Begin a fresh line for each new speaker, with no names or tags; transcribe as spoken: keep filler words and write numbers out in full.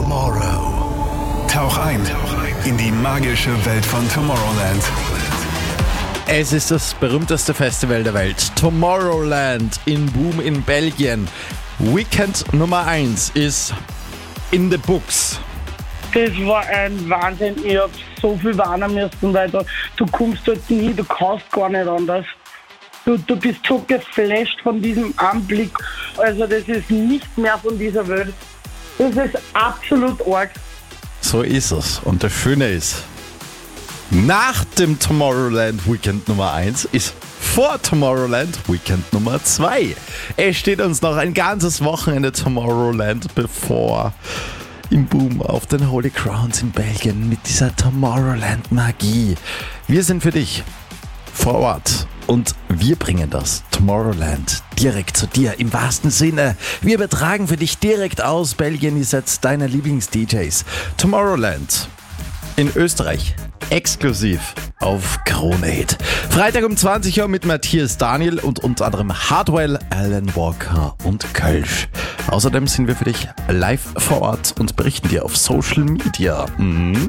Tomorrow. Tauch ein in die magische Welt von Tomorrowland.
Es ist das berühmteste Festival der Welt, Tomorrowland in Boom in Belgien. Weekend Nummer eins ist in the books.
Das war ein Wahnsinn. Ich hab so viel warnen müssen, weil du, du kommst dort nie, du kannst gar nicht anders. Du, du bist so geflasht von diesem Anblick. Also das ist nicht mehr von dieser Welt. Das ist absolut arg.
So ist es. Und das Schöne ist, nach dem Tomorrowland Weekend Nummer eins ist vor Tomorrowland Weekend Nummer zwei. Es steht uns noch ein ganzes Wochenende Tomorrowland bevor. Im Boom auf den Holy Crowns in Belgien mit dieser Tomorrowland-Magie. Wir sind für dich vor Ort und wir bringen das Tomorrowland direkt zu dir im wahrsten Sinne. Wir übertragen für dich direkt aus Belgien die Sets deiner Lieblings-D Js. Tomorrowland in Österreich exklusiv auf Krone Hit. Freitag um zwanzig Uhr mit Matthias Daniel und unter anderem Hardwell, Alan Walker und Kölsch. Außerdem sind wir für dich live vor Ort und berichten dir auf Social Media. Mhm.